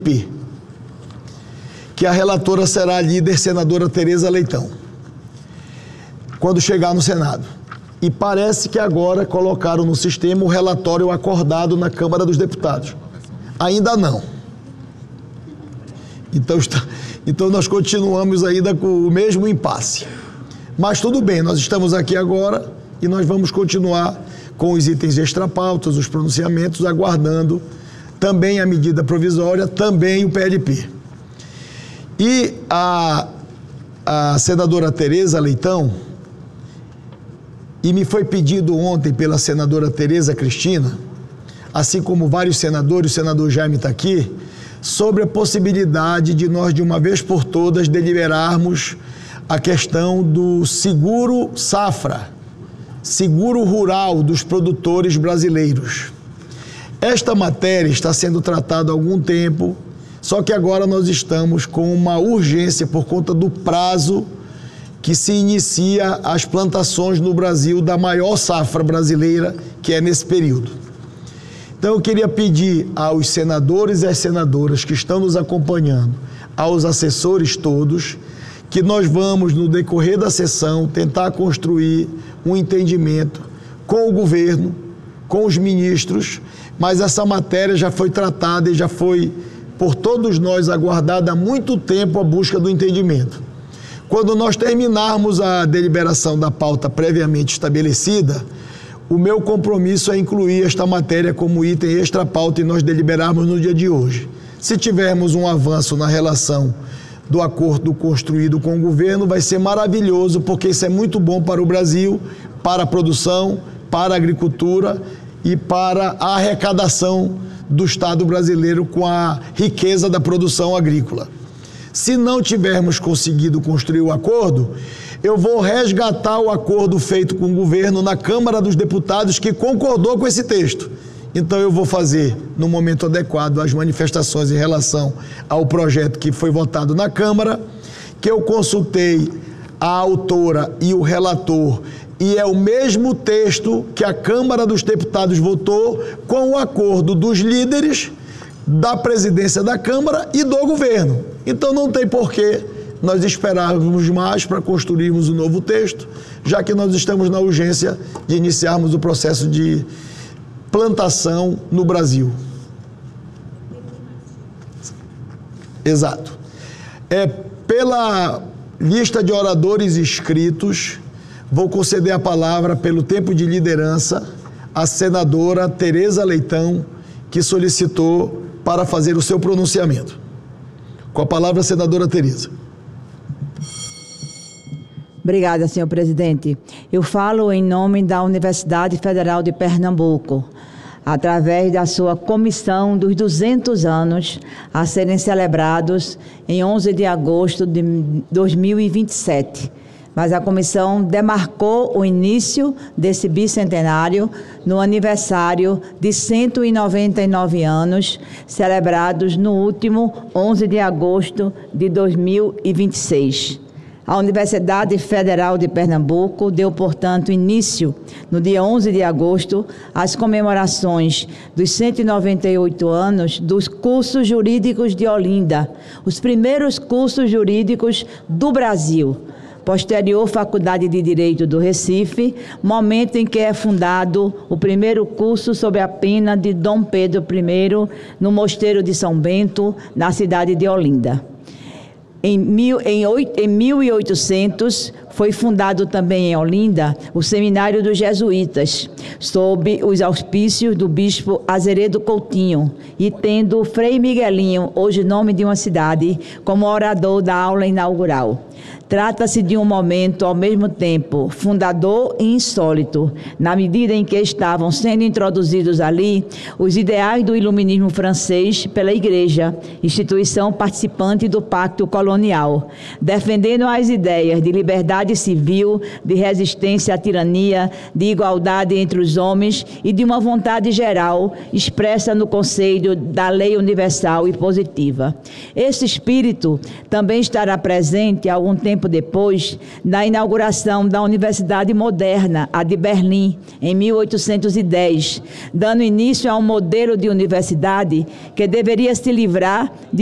que a relatora será a líder senadora Tereza Leitão, quando chegar no Senado. E parece que agora colocaram no sistema o relatório acordado na Câmara dos Deputados. Ainda não. Então nós continuamos ainda com o mesmo impasse. Mas tudo bem, nós estamos aqui agora e nós vamos continuar com os itens extrapautas, os pronunciamentos, aguardando também a medida provisória, também o PLP. E a senadora Tereza Leitão, e me foi pedido ontem pela senadora Tereza Cristina, assim como vários senadores, o senador Jaime está aqui, sobre a possibilidade de nós, de uma vez por todas, deliberarmos a questão do seguro safra, seguro rural dos produtores brasileiros. Esta matéria está sendo tratada há algum tempo, só que agora nós estamos com uma urgência por conta do prazo que se inicia as plantações no Brasil da maior safra brasileira, que é nesse período. Então eu queria pedir aos senadores e às senadoras que estão nos acompanhando, aos assessores todos, que nós vamos, no decorrer da sessão, tentar construir um entendimento com o governo, com os ministros, mas essa matéria já foi tratada e já foi, por todos nós, aguardada há muito tempo a busca do entendimento. Quando nós terminarmos a deliberação da pauta previamente estabelecida, o meu compromisso é incluir esta matéria como item extra-pauta e nós deliberarmos no dia de hoje. Se tivermos um avanço na relação do acordo construído com o governo, vai ser maravilhoso, porque isso é muito bom para o Brasil, para a produção, para a agricultura e para a arrecadação do Estado brasileiro com a riqueza da produção agrícola. Se não tivermos conseguido construir o acordo, eu vou resgatar o acordo feito com o governo na Câmara dos Deputados, que concordou com esse texto. Então eu vou fazer, no momento adequado, as manifestações em relação ao projeto que foi votado na Câmara, que eu consultei a autora e o relator, e é o mesmo texto que a Câmara dos Deputados votou, com o acordo dos líderes, da presidência da Câmara e do governo. Então não tem porquê nós esperarmos mais para construirmos um novo texto, já que nós estamos na urgência de iniciarmos o processo de plantação no Brasil. Exato. Pela lista de oradores inscritos, vou conceder a palavra, pelo tempo de liderança, à senadora Tereza Leitão, que solicitou para fazer o seu pronunciamento. Com a palavra, a senadora Tereza. Obrigada, senhor presidente. Eu falo em nome da Universidade Federal de Pernambuco, através da sua comissão dos 200 anos a serem celebrados em 11 de agosto de 2027. Mas a comissão demarcou o início desse bicentenário no aniversário de 199 anos, celebrados no último 11 de agosto de 2026. A Universidade Federal de Pernambuco deu, portanto, início, no dia 11 de agosto, às comemorações dos 198 anos dos cursos jurídicos de Olinda, os primeiros cursos jurídicos do Brasil. Posterior Faculdade de Direito do Recife, momento em que é fundado o primeiro curso sob a pena de Dom Pedro I, no Mosteiro de São Bento, na cidade de Olinda. Em 1800, foi fundado também em Olinda o Seminário dos Jesuítas, sob os auspícios do bispo Azeredo Coutinho, e tendo Frei Miguelinho, hoje nome de uma cidade, como orador da aula inaugural. Trata-se de um momento, ao mesmo tempo, fundador e insólito, na medida em que estavam sendo introduzidos ali os ideais do iluminismo francês pela Igreja, instituição participante do Pacto Colonial, defendendo as ideias de liberdade civil, de resistência à tirania, de igualdade entre os homens e de uma vontade geral expressa no conceito da lei universal e positiva. Esse espírito também estará presente há algum tempo tempo depois da inauguração da Universidade Moderna, a de Berlim, em 1810, dando início a um modelo de universidade que deveria se livrar de